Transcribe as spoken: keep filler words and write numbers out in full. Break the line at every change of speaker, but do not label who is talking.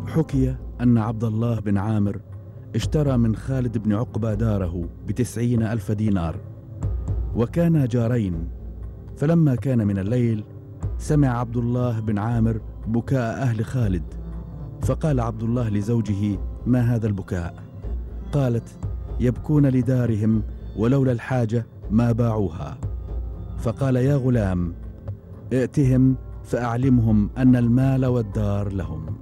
حكي أن عبد الله بن عامر اشترى من خالد بن عقبة داره بتسعين ألف دينار، وكانا جارين. فلما كان من الليل سمع عبد الله بن عامر بكاء أهل خالد، فقال عبد الله لزوجه: ما هذا البكاء؟ قالت: يبكون لدارهم ولولا الحاجة ما باعوها. فقال: يا غلام، ائتهم فأعلمهم أن المال والدار لهم.